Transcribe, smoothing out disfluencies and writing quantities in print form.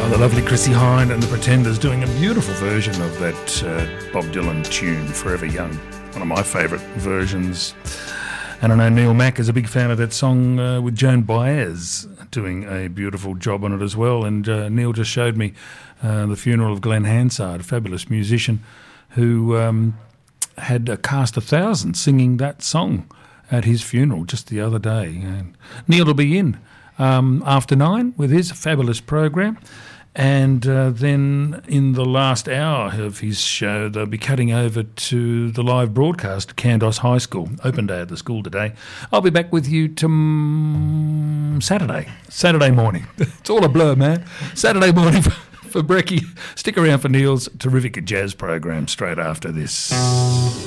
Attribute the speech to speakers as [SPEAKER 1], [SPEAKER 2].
[SPEAKER 1] The lovely Chrissie Hynde and the Pretenders doing a beautiful version of that Bob Dylan tune, Forever Young, one of my favourite versions. And I know Neil Mack is a big fan of that song with Joan Baez doing a beautiful job on it as well. And Neil just showed me the funeral of Glenn Hansard, a fabulous musician who had a cast of thousands singing that song at his funeral just the other day. And Neil will be in after 9 with his fabulous program. And then in the last hour of his show, they'll be cutting over to the live broadcast at Kandos High School. Open day at the school today. I'll be back with you Saturday morning. It's all a blur, man. Saturday morning for Brecky. Stick around for Neil's terrific jazz program straight after this.